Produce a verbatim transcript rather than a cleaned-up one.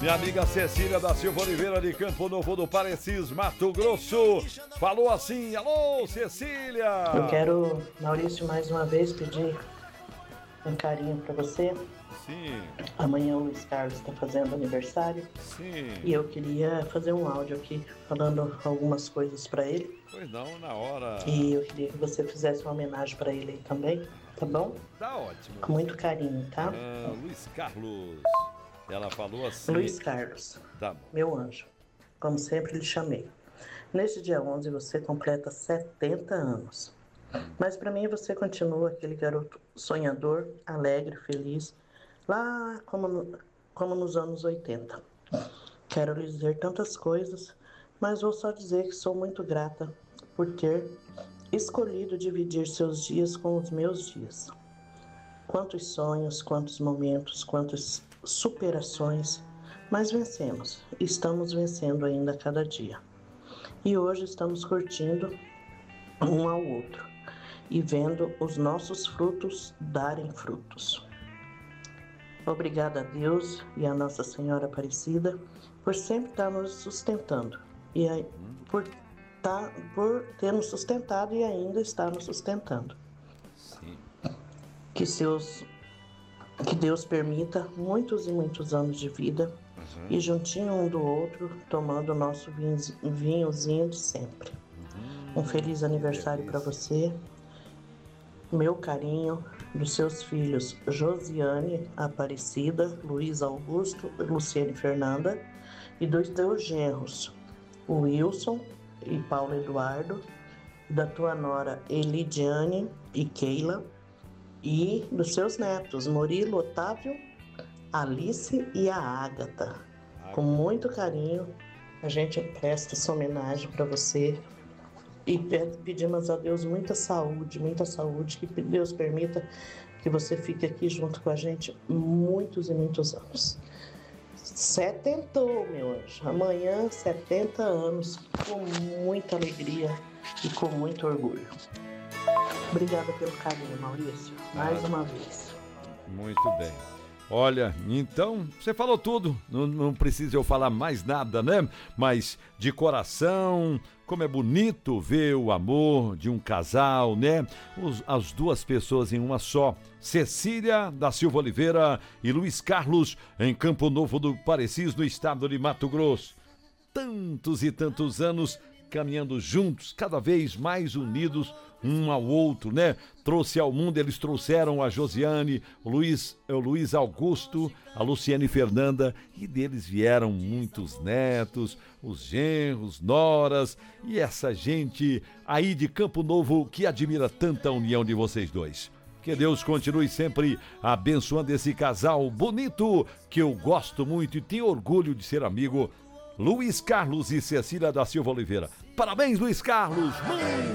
Minha amiga Cecília da Silva Oliveira de Campo Novo do Parecis, Mato Grosso, falou assim: alô, Cecília! Eu quero, Maurício, mais uma vez pedir um carinho pra você. Sim. Amanhã o Luiz Carlos está fazendo aniversário. Sim. E eu queria fazer um áudio aqui falando algumas coisas pra ele. Pois não, na hora. E eu queria que você fizesse uma homenagem pra ele aí também, tá bom? Tá ótimo. Com muito carinho, tá? Ah, Luiz Carlos. Ela falou assim. Luiz Carlos, tá bom. Meu anjo, como sempre lhe chamei. Neste dia onze você completa setenta anos. Mas para mim você continua aquele garoto sonhador, alegre, feliz, lá como, no, como nos anos oitenta. Quero lhe dizer tantas coisas, mas vou só dizer que sou muito grata por ter escolhido dividir seus dias com os meus dias. Quantos sonhos, quantos momentos, quantas superações, mas vencemos. Estamos vencendo ainda a cada dia. E hoje estamos curtindo um ao outro e vendo os nossos frutos darem frutos. Obrigada a Deus e a Nossa Senhora Aparecida por sempre estar nos sustentando e a, por, tá, por ter nos sustentado e ainda está nos sustentando. Sim. Que seus, que Deus permita muitos e muitos anos de vida uhum. e juntinho um do outro, tomando o nosso vinho, vinhozinho de sempre. Uhum. Um feliz aniversário para você. Meu carinho dos seus filhos Josiane Aparecida, Luiz Augusto, Luciane Fernanda, e dos teus genros, Wilson e Paulo Eduardo, da tua nora Elidiane e Keila, e dos seus netos, Murilo, Otávio, Alice e a Ágata. Com muito carinho, a gente presta essa homenagem para você e pedimos a Deus muita saúde, muita saúde, que Deus permita que você fique aqui junto com a gente muitos e muitos anos. Setentou, meu anjo. Amanhã, setenta anos, com muita alegria e com muito orgulho. Obrigada pelo carinho, Maurício. Mais ah, uma vez. Muito bem. Olha, então, você falou tudo. Não, não precisa eu falar mais nada, né? Mas de coração, como é bonito ver o amor de um casal, né? Os, as duas pessoas em uma só. Cecília da Silva Oliveira e Luiz Carlos em Campo Novo do Parecis, no estado de Mato Grosso. Tantos e tantos anos caminhando juntos, cada vez mais unidos um ao outro, né? Trouxe ao mundo, eles trouxeram a Josiane, o Luiz, o Luiz Augusto, a Luciane Fernanda, e deles vieram muitos netos, os genros, noras, e essa gente aí de Campo Novo que admira tanta união de vocês dois. Que Deus continue sempre abençoando esse casal bonito, que eu gosto muito e tenho orgulho de ser amigo, Luiz Carlos e Cecília da Silva Oliveira. Parabéns, Luiz Carlos! Mãe!